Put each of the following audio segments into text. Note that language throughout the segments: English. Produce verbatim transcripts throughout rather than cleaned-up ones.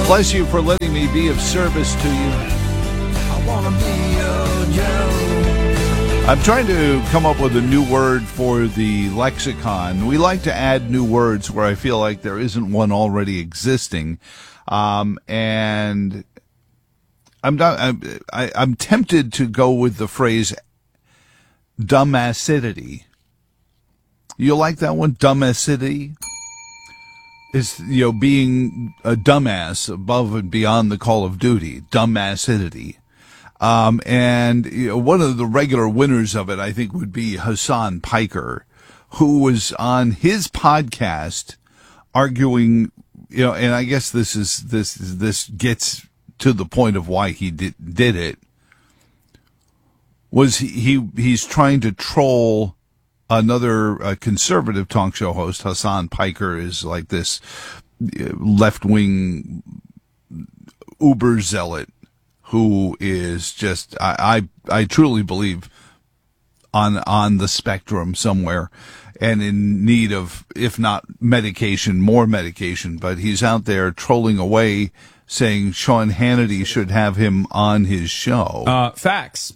Bless you for letting me be of service to you. I wanna be your Joe. I'm trying to come up with a new word for the lexicon. We like to add new words where I feel like there isn't one already existing. Um, and I'm not, I'm, I, I'm tempted to go with the phrase dumbacidity. You like that one? Dumbacidity? Is, you know, being a dumbass above and beyond the call of duty. Dumbacidity. Um, and you know, one of the regular winners of it, I think, would be Hasan Piker, who was on his podcast arguing, you know, and I guess this is, this, this gets to the point of why he did, did it, was he, he he's trying to troll another uh, conservative talk show host. Hasan Piker is like this left-wing uber zealot who is just, I, I, I truly believe, on on the spectrum somewhere and in need of, if not medication, more medication. But he's out there trolling away, saying Sean Hannity should have him on his show. Uh, facts.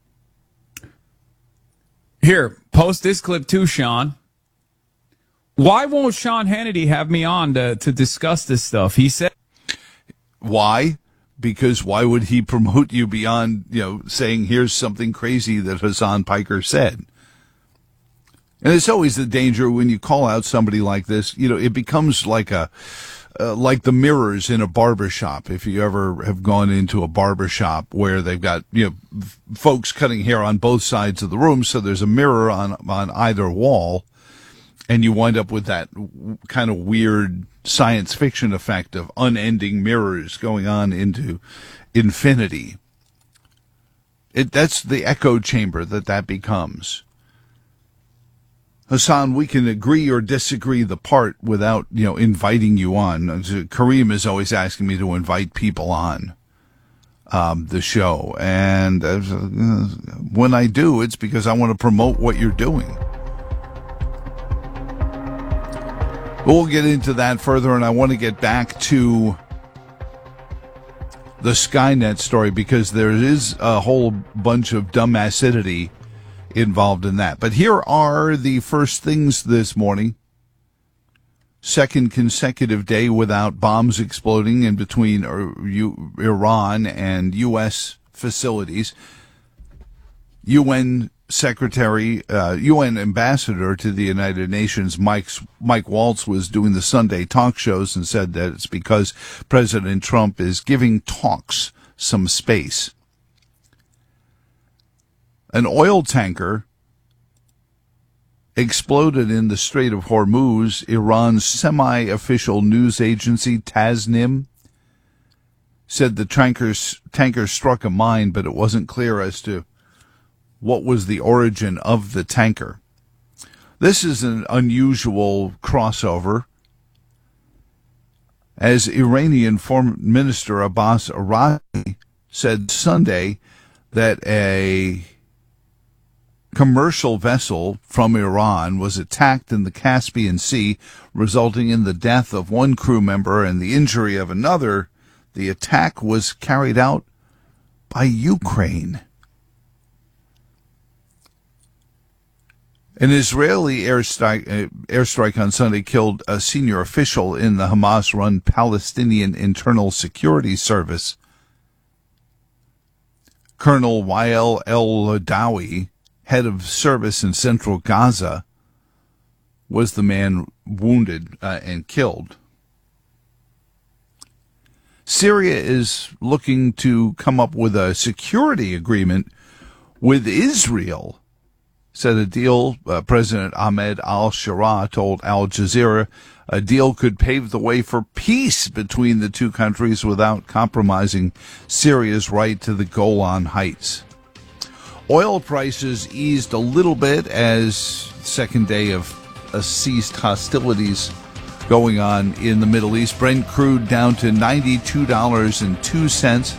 Here, post this clip too, Sean. Why won't Sean Hannity have me on to, to discuss this stuff? He said... Why? Because why would he promote you beyond, you know, saying here's something crazy that Hasan Piker said? And it's always the danger when you call out somebody like this, you know, it becomes like a... Uh, like the mirrors in a barber shop. If you ever have gone into a barber shop where they've got, you know, f- folks cutting hair on both sides of the room, so there's a mirror on on either wall, and you wind up with that w- kind of weird science fiction effect of unending mirrors going on into infinity. It that's the echo chamber that that becomes. Hasan, we can agree or disagree the part without, you know, inviting you on. Kareem is always asking me to invite people on um, the show. And uh, when I do, it's because I want to promote what you're doing. We'll get into that further, and I want to get back to the Skynet story because there is a whole bunch of dumbacidity involved in that. But here are the first things this morning. Second consecutive day without bombs exploding in between Iran and U S facilities. U N Secretary, uh, U N Ambassador to the United Nations, Mike, Mike Waltz, was doing the Sunday talk shows and said that it's because President Trump is giving talks some space. An oil tanker exploded in the Strait of Hormuz. Iran's semi-official news agency, Tasnim, said the tanker, tanker struck a mine, but it wasn't clear as to what was the origin of the tanker. This is an unusual crossover, as Iranian Foreign Minister Abbas Araghchi said Sunday that a commercial vessel from Iran was attacked in the Caspian Sea, resulting in the death of one crew member and the injury of another. The attack was carried out by Ukraine. An Israeli airstrike, uh, airstrike on Sunday killed a senior official in the Hamas-run Palestinian Internal Security Service. Colonel Wael El-Ladawi, head of service in central Gaza, was the man wounded uh, and killed. Syria is looking to come up with a security agreement with Israel, said a deal. Uh, President Ahmed al-Sharaa told Al Jazeera a deal could pave the way for peace between the two countries without compromising Syria's right to the Golan Heights. Oil prices eased a little bit as second day of uh, ceased hostilities going on in the Middle East. Brent crude down to ninety-two dollars and two cents.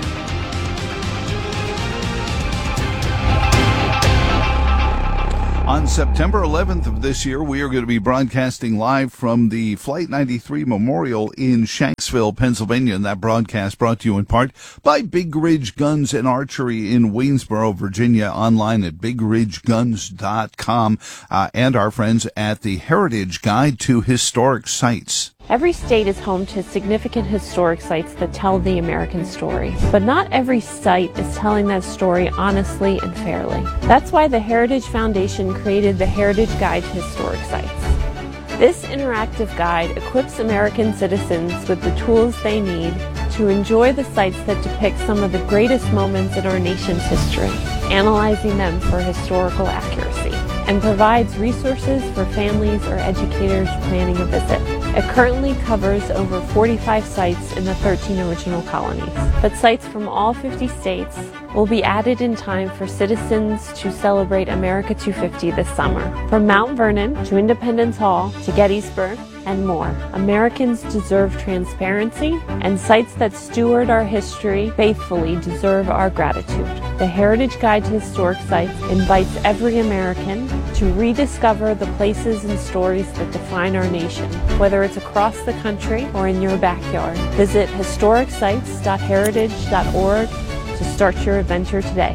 On On September eleventh of this year, we are going to be broadcasting live from the Flight ninety-three Memorial in Shanksville, Pennsylvania. And that broadcast brought to you in part by Big Ridge Guns and Archery in Waynesboro, Virginia, online at big ridge guns dot com, uh, and our friends at the Heritage Guide to Historic Sites. Every state is home to significant historic sites that tell the American story, but not every site is telling that story honestly and fairly. That's why the Heritage Foundation created the Heritage Guide to Historic Sites. This interactive guide equips American citizens with the tools they need to enjoy the sites that depict some of the greatest moments in our nation's history, analyzing them for historical accuracy, and provides resources for families or educators planning a visit. It currently covers over forty-five sites in the thirteen original colonies, but sites from all fifty states will be added in time for citizens to celebrate America two fifty this summer. From Mount Vernon to Independence Hall to Gettysburg and more, Americans deserve transparency, and sites that steward our history faithfully deserve our gratitude. The Heritage Guide to Historic Sites invites every American to rediscover the places and stories that define our nation, whether it's across the country or in your backyard. Visit historic sites dot heritage dot org to start your adventure today.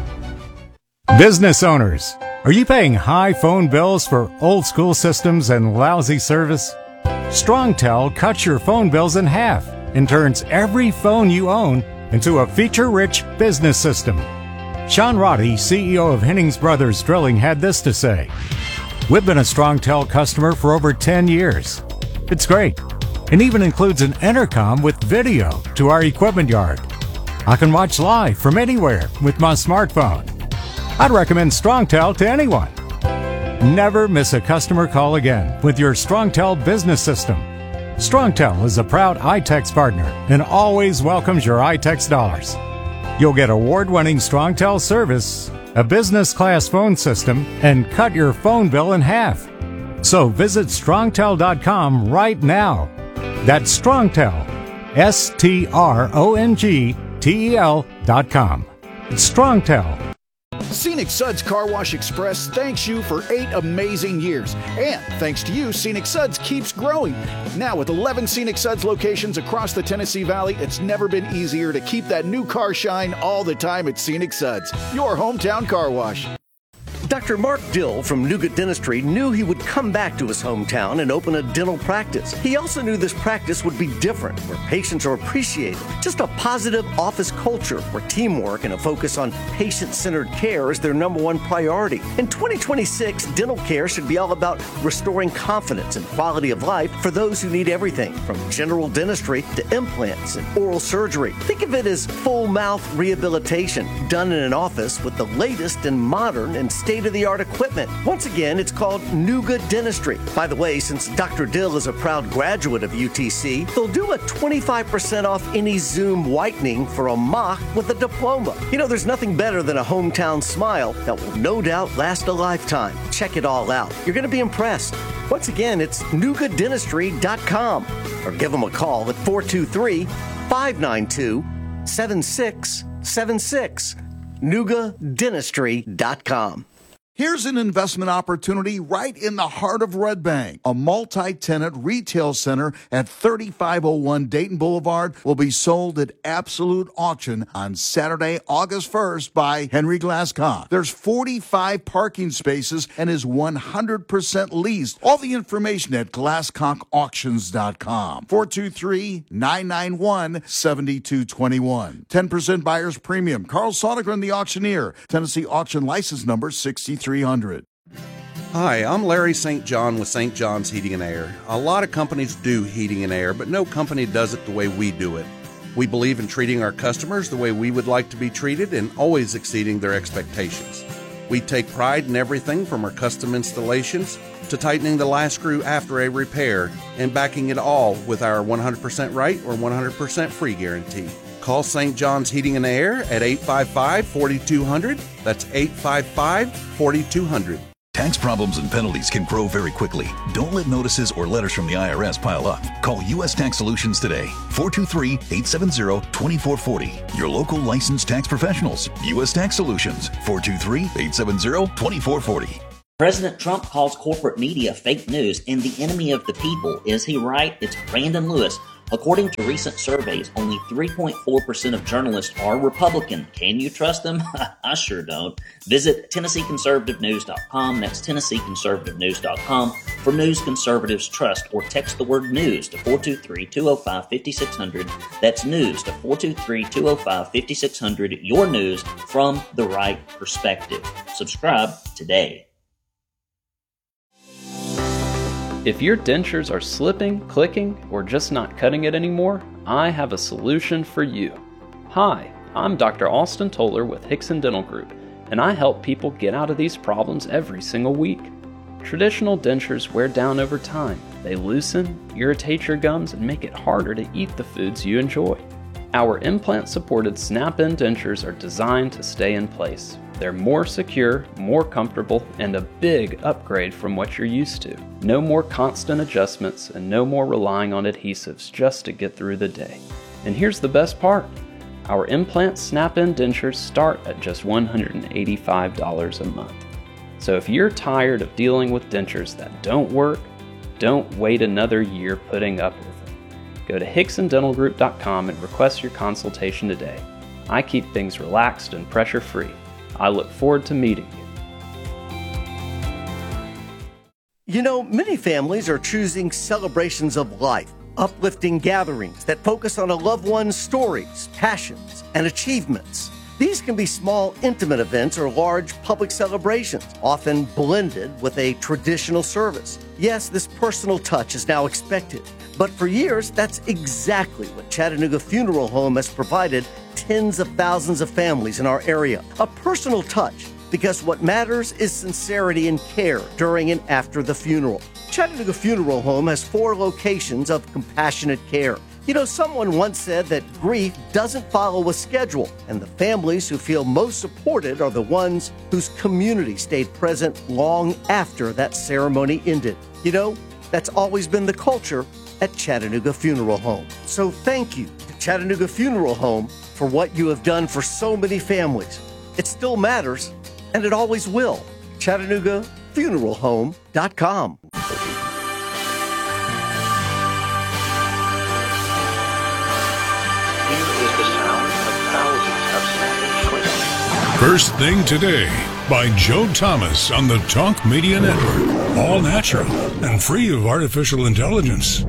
Business owners, are you paying high phone bills for old school systems and lousy service? StrongTel cuts your phone bills in half and turns every phone you own into a feature-rich business system. Sean Roddy, C E O of Hennings Brothers Drilling, had this to say: "We've been a StrongTel customer for over ten years. It's great, and even includes an intercom with video to our equipment yard. I can watch live from anywhere with my smartphone. I'd recommend StrongTel to anyone. Never miss a customer call again with your StrongTel business system. StrongTel is a proud iTex partner and always welcomes your iTex dollars. You'll get award-winning StrongTel service, a business-class phone system, and cut your phone bill in half. So visit strongtel dot com right now. That's StrongTel, S T R O N G T E L dot com. It's StrongTel. Scenic Suds Car Wash Express thanks you for eight amazing years. And thanks to you, Scenic Suds keeps growing. Now with eleven Scenic Suds locations across the Tennessee Valley, it's never been easier to keep that new car shine all the time at Scenic Suds, your hometown car wash. Doctor Mark Dill from Nougat Dentistry knew he would come back to his hometown and open a dental practice. He also knew this practice would be different, where patients are appreciated. Just a positive office culture where teamwork and a focus on patient-centered care is their number one priority. In twenty twenty-six, dental care should be all about restoring confidence and quality of life for those who need everything from general dentistry to implants and oral surgery. Think of it as full mouth rehabilitation done in an office with the latest and modern and state-of-the-art equipment. Once again, it's called Nougat Dentistry. By the way, since Doctor Dill is a proud graduate of U T C, they'll do a twenty-five percent off any Zoom whitening for a mock with a diploma. You know, there's nothing better than a hometown smile that will no doubt last a lifetime. Check it all out. You're going to be impressed. Once again, it's nougat dentistry dot com, or give them a call at four two three, five nine two, seven six seven six. nougat dentistry dot com. Here's an investment opportunity right in the heart of Red Bank. A multi-tenant retail center at thirty-five oh one Dayton Boulevard will be sold at absolute auction on Saturday, August first by Henry Glasscock. There's forty-five parking spaces and is one hundred percent leased. All the information at glasscock auctions dot com. four two three, nine nine one, seven two two one. ten percent buyer's premium. Carl Sodergren, the auctioneer. Tennessee auction license number sixty-three hundred. Hi, I'm Larry Saint John with Saint John's Heating and Air. A lot of companies do heating and air, but no company does it the way we do it. We believe in treating our customers the way we would like to be treated and always exceeding their expectations. We take pride in everything from our custom installations to tightening the last screw after a repair and backing it all with our one hundred percent right or one hundred percent free guarantee. Call Saint John's Heating and Air at eight five five, four two zero zero. That's eight five five, four two zero zero. Tax problems and penalties can grow very quickly. Don't let notices or letters from the I R S pile up. Call U S Tax Solutions today. four two three, eight seven zero, two four four zero. Your local licensed tax professionals. U S Tax Solutions. four two three, eight seven zero, two four four zero. President Trump calls corporate media fake news and the enemy of the people. Is he right? It's Brandon Lewis. According to recent surveys, only three point four percent of journalists are Republican. Can you trust them? I sure don't. Visit Tennessee Conservative News dot com. That's Tennessee Conservative News dot com for news conservatives trust, or text the word news to four two three, two oh five, five six zero zero. That's news to four two three, two oh five, five six zero zero. Your news from the right perspective. Subscribe today. If your dentures are slipping, clicking, or just not cutting it anymore, I have a solution for you. Hi, I'm Doctor Austin Toller with Hickson Dental Group, and I help people get out of these problems every single week. Traditional dentures wear down over time. They loosen, irritate your gums, and make it harder to eat the foods you enjoy. Our implant-supported snap-in dentures are designed to stay in place. They're more secure, more comfortable, and a big upgrade from what you're used to. No more constant adjustments and no more relying on adhesives just to get through the day. And here's the best part. Our implant snap-in dentures start at just one hundred eighty-five dollars a month. So if you're tired of dealing with dentures that don't work, don't wait another year putting up with them. Go to Hickson Dental Group dot com and request your consultation today. I keep things relaxed and pressure-free. I look forward to meeting you. You know, many families are choosing celebrations of life, uplifting gatherings that focus on a loved one's stories, passions, and achievements. These can be small, intimate events or large public celebrations, often blended with a traditional service. Yes, this personal touch is now expected, but for years, that's exactly what Chattanooga Funeral Home has provided tens of thousands of families in our area. A personal touch, because what matters is sincerity and care during and after the funeral. Chattanooga Funeral Home has four locations of compassionate care. You know, someone once said that grief doesn't follow a schedule, and the families who feel most supported are the ones whose community stayed present long after that ceremony ended. You know, that's always been the culture at Chattanooga Funeral Home. So thank you to Chattanooga Funeral Home for what you have done for so many families. It still matters, and it always will. Chattanooga Funeral Home dot com. First Thing Today by Joe Thomas on the Talk Media Network. All natural and free of artificial intelligence.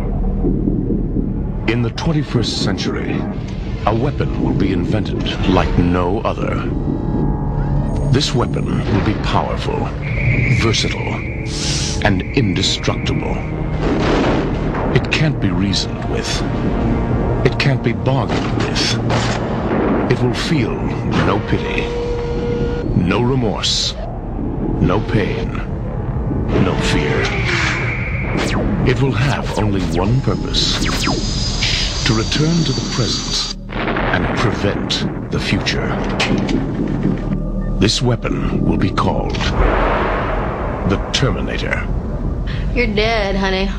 In the twenty-first century, a weapon will be invented like no other. This weapon will be powerful, versatile, and indestructible. It can't be reasoned with. It can't be bargained with. It will feel no pity, no remorse, no pain, no fear. It will have only one purpose: to return to the present and prevent the future. This weapon will be called the Terminator. You're dead, honey.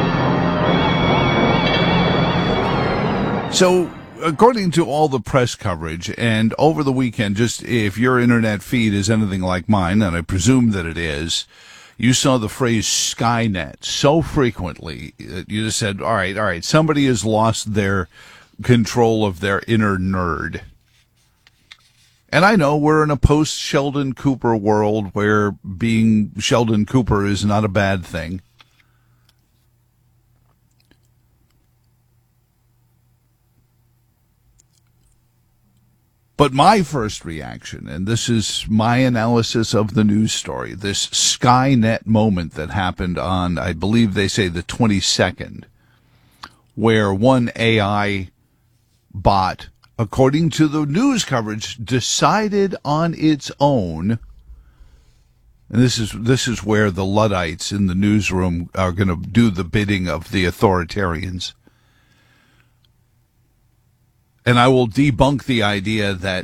So, according to all the press coverage, and over the weekend, just if your internet feed is anything like mine, and I presume that it is, you saw the phrase Skynet so frequently that you just said, all right, all right, somebody has lost their control of their inner nerd. And I know we're in a post-Sheldon Cooper world where being Sheldon Cooper is not a bad thing. But my first reaction, and this is my analysis of the news story, this Skynet moment that happened on, I believe they say the twenty-second, where one A I bot, according to the news coverage, decided on its own, and this is this is where the Luddites in the newsroom are going to do the bidding of the authoritarians. And I will debunk the idea that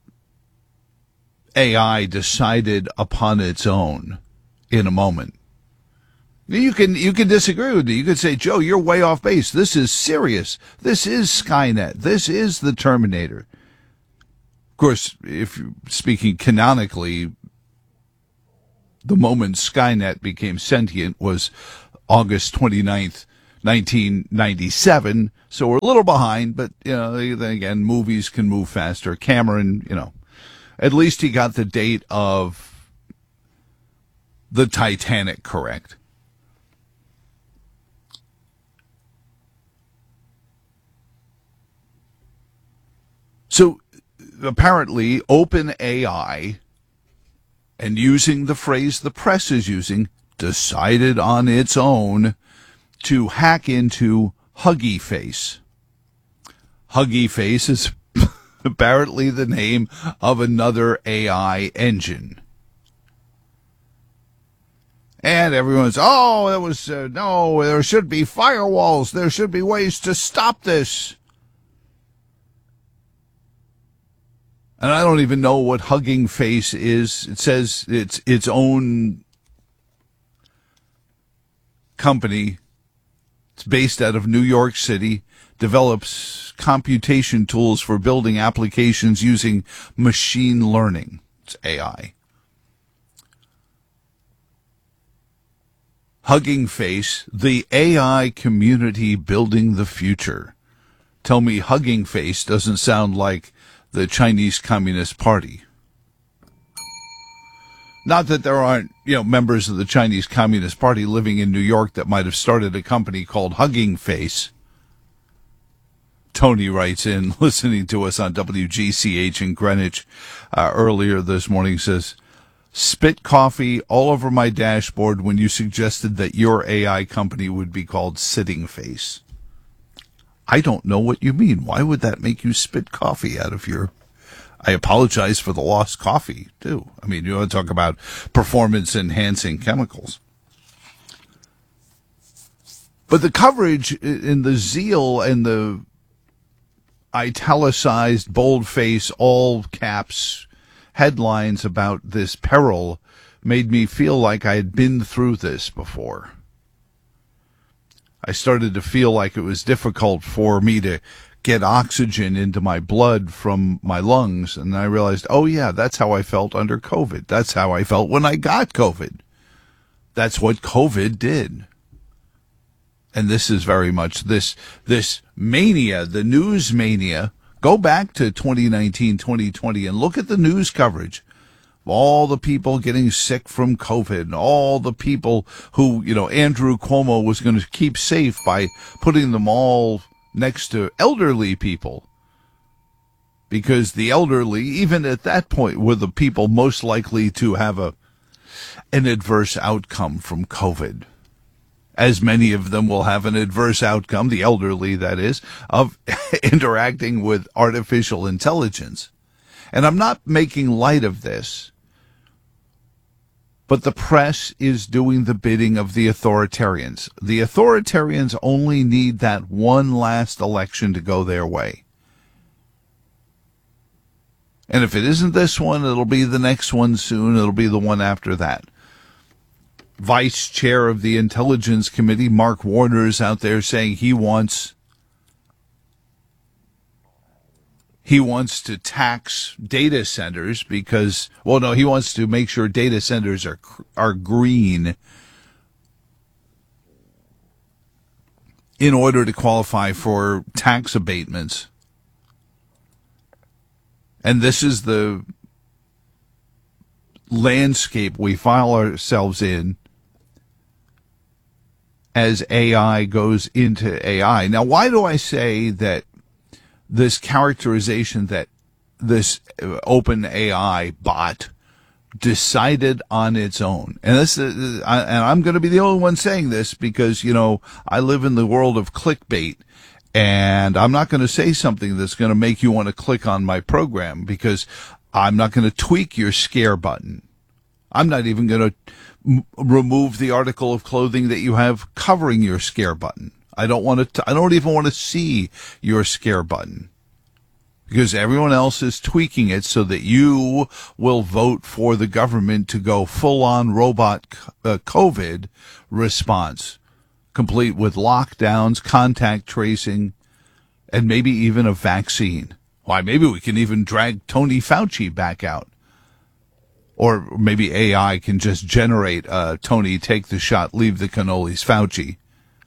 A I decided upon its own in a moment. You can you can disagree with me. You could say, Joe, you're way off base. This is serious. This is Skynet. This is the Terminator. Of course, if you're speaking canonically, the moment Skynet became sentient was August twenty-ninth, nineteen ninety-seven. So we're a little behind, but, you know, then again, movies can move faster. Cameron, you know, at least he got the date of the Titanic correct. So apparently OpenAI, and using the phrase the press is using, decided on its own to hack into Hugging Face. Hugging Face is apparently the name of another A I engine. And everyone's, oh, that was, uh, no, there should be firewalls. There should be ways to stop this. And I don't even know what Hugging Face is. It says it's its own company. It's based out of New York City, develops computation tools for building applications using machine learning. It's A I. Hugging Face, the A I community building the future. Tell me Hugging Face doesn't sound like the Chinese Communist Party. Not that there aren't, you know, members of the Chinese Communist Party living in New York that might have started a company called Hugging Face. Tony writes in, listening to us on W G C H in Greenwich uh, earlier this morning, says, spit coffee all over my dashboard when you suggested that your A I company would be called Sitting Face. I don't know what you mean. Why would that make you spit coffee out of your... I apologize for the lost coffee, too. I mean, you want to talk about performance-enhancing chemicals. But the coverage in the zeal and the italicized, boldface, all caps headlines about this peril made me feel like I had been through this before. I started to feel like it was difficult for me to get oxygen into my blood from my lungs, and I realized, oh yeah, that's how I felt under COVID. That's how I felt when I got COVID. That's what COVID did. And this is very much this this mania, the news mania. Go back to twenty nineteen, twenty twenty and look at the news coverage. All the people getting sick from COVID, and all the people who, you know, Andrew Cuomo was going to keep safe by putting them all next to elderly people. Because the elderly, even at that point, were the people most likely to have a an adverse outcome from COVID. As many of them will have an adverse outcome, the elderly, that is, of interacting with artificial intelligence. And I'm not making light of this, but the press is doing the bidding of the authoritarians. The authoritarians only need that one last election to go their way. And if it isn't this one, it'll be the next one soon. It'll be the one after that. Vice Chair of the Intelligence Committee, Mark Warner, is out there saying he wants he wants to tax data centers because, well, no, he wants to make sure data centers are are green in order to qualify for tax abatements. And this is the landscape we find ourselves in as A I goes into A I. Now, why do I say that this characterization that this OpenAI bot decided on its own? And this is, and I'm going to be the only one saying this because, you know, I live in the world of clickbait, and I'm not going to say something that's going to make you want to click on my program because I'm not going to tweak your scare button. I'm not even going to m- remove the article of clothing that you have covering your scare button. I don't want to, I don't even want to see your scare button because everyone else is tweaking it so that you will vote for the government to go full on robot uh, COVID response, complete with lockdowns, contact tracing, and maybe even a vaccine. Why, maybe we can even drag Tony Fauci back out. Or maybe A I can just generate, uh, Tony, take the shot, leave the cannolis, Fauci.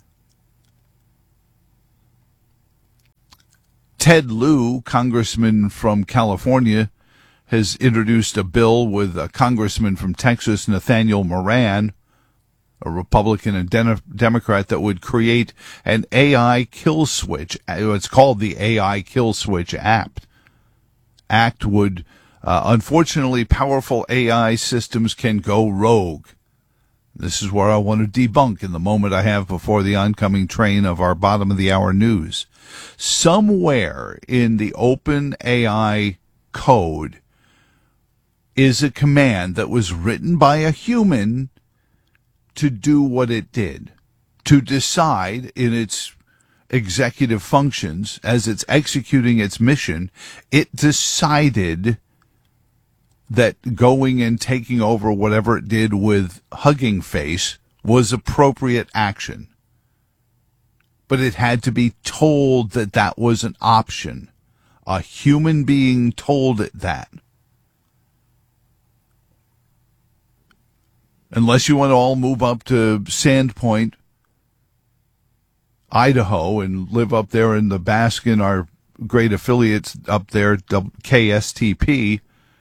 Ted Lieu, congressman from California, has introduced a bill with a congressman from Texas, Nathaniel Moran, a Republican and Den- Democrat, that would create an A I kill switch. It's called the A I Kill Switch Act. Act would, uh, unfortunately, powerful A I systems can go rogue. This is where I want to debunk in the moment I have before the oncoming train of our bottom of the hour news. Somewhere in the open A I code is a command that was written by a human to do what it did, to decide in its executive functions as it's executing its mission. It decided that going and taking over whatever it did with Hugging Face was appropriate action. But it had to be told that that was an option. A human being told it that. Unless you want to all move up to Sandpoint, Idaho, and live up there in the Baskin, our great affiliates up there, K S T P,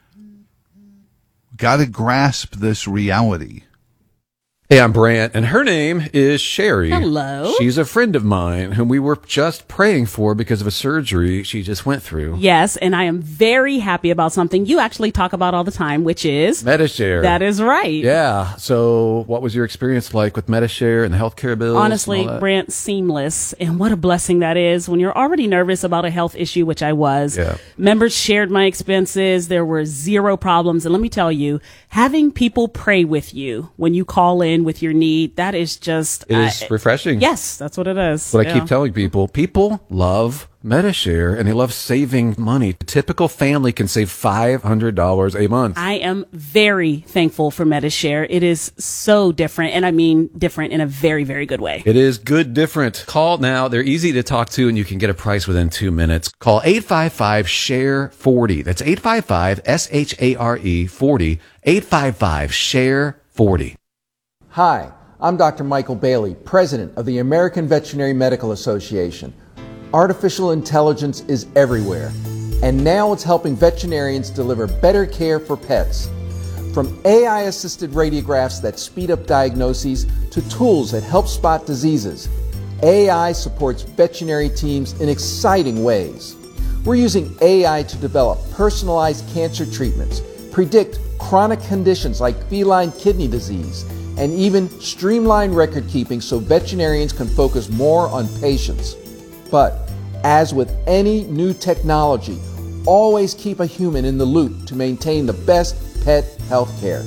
got to grasp this reality. Hey, I'm Brant, and her name is Sherry. Hello. She's a friend of mine whom we were just praying for because of a surgery she just went through. Yes, and I am very happy about something you actually talk about all the time, which is Medi-Share. That is right. Yeah. So what was your experience like with Medi-Share and the healthcare bills? Honestly, Brant, seamless. And what a blessing that is when you're already nervous about a health issue, which I was. Yeah. Members shared my expenses. There were zero problems. And let me tell you, having people pray with you when you call in with your need, that is just It is uh, refreshing. Yes, that's what it is. What yeah. I keep telling people, people love Medi-Share and they love saving money. A typical family can save five hundred dollars a month. I am very thankful for Medi-Share. It is so different, and I mean different in a very, very good way. It is good different. Call now. They're easy to talk to, and you can get a price within two minutes. Call eight five five, S H A R E, forty. That's eight five five, S H A R E, forty. eight five five, S H A R E, forty. Hi, I'm Doctor Michael Bailey, President of the American Veterinary Medical Association. Artificial intelligence is everywhere, and now it's helping veterinarians deliver better care for pets. From A I-assisted radiographs that speed up diagnoses to tools that help spot diseases, A I supports veterinary teams in exciting ways. We're using A I to develop personalized cancer treatments, predict chronic conditions like feline kidney disease, and even streamline record keeping so veterinarians can focus more on patients. But as with any new technology, always keep a human in the loop to maintain the best pet health care.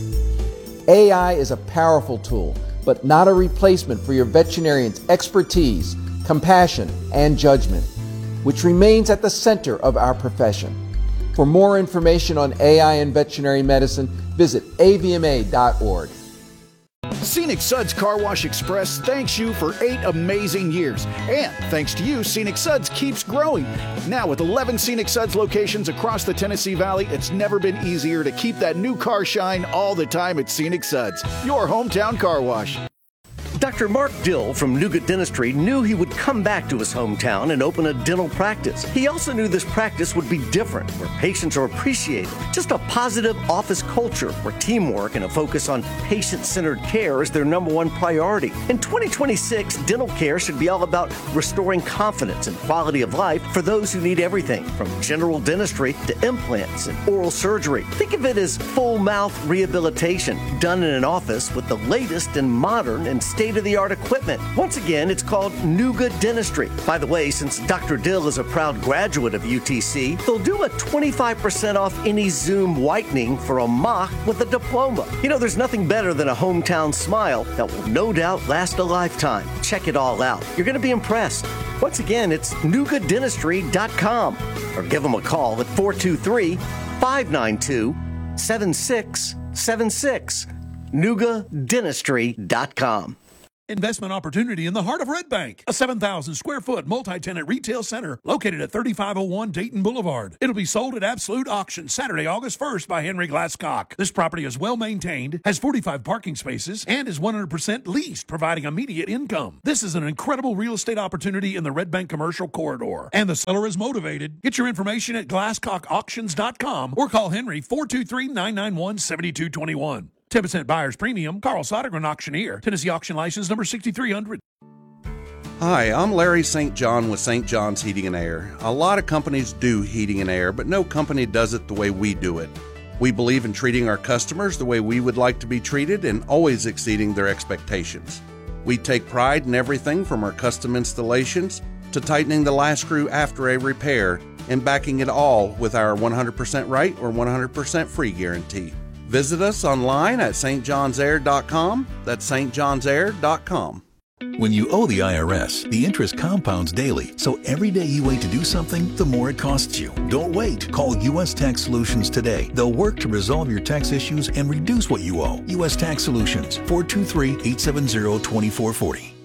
A I is a powerful tool, but not a replacement for your veterinarian's expertise, compassion, and judgment, which remains at the center of our profession. For more information on A I and veterinary medicine, visit A V M A dot org. Scenic Suds Car Wash Express thanks you for eight amazing years. And thanks to you, Scenic Suds keeps growing. Now with eleven Scenic Suds locations across the Tennessee Valley, it's never been easier to keep that new car shine all the time at Scenic Suds, your hometown car wash. Doctor Mark Dill from Nougat Dentistry knew he would come back to his hometown and open a dental practice. He also knew this practice would be different, where patients are appreciated. Just a positive office culture where teamwork and a focus on patient-centered care is their number one priority. In twenty twenty-six, dental care should be all about restoring confidence and quality of life for those who need everything from general dentistry to implants and oral surgery. Think of it as full mouth rehabilitation done in an office with the latest and modern and state-of-the-art equipment. Once again, it's called Nougat Dentistry. By the way, since Doctor Dill is a proud graduate of U T C, they'll do a twenty-five percent off any Zoom whitening for a mock with a diploma. You know, there's nothing better than a hometown smile that will no doubt last a lifetime. Check it all out. You're going to be impressed. Once again, it's nougat dentistry dot com or give them a call at four two three, five nine two, seven six seven six. nougat dentistry dot com. investment opportunity in the heart of Red Bank, a seven thousand square foot multi-tenant retail center located at thirty-five oh one Dayton Boulevard. It'll be sold at absolute auction Saturday, August first by Henry Glasscock. This property is well maintained, has forty-five parking spaces, and is one hundred percent leased, providing immediate income. This is an incredible real estate opportunity in the Red Bank commercial corridor, and the seller is motivated. Get your information at glasscock auctions dot com or call Henry four two three, nine nine one, seven two two one. ten percent buyer's premium. Carl Sodergren Auctioneer. Tennessee Auction License number sixty-three hundred. Hi, I'm Larry Saint John with Saint John's Heating and Air. A lot of companies do heating and air, but no company does it the way we do it. We believe in treating our customers the way we would like to be treated and always exceeding their expectations. We take pride in everything from our custom installations to tightening the last screw after a repair and backing it all with our one hundred percent right or one hundred percent free guarantee. Visit us online at st johns air dot com. That's st johns air dot com. When you owe the I R S, the interest compounds daily, so every day you wait to do something, the more it costs you. Don't wait. Call U S Tax Solutions today. They'll work to resolve your tax issues and reduce what you owe. U S Tax Solutions, four two three, eight seven zero, two four four zero.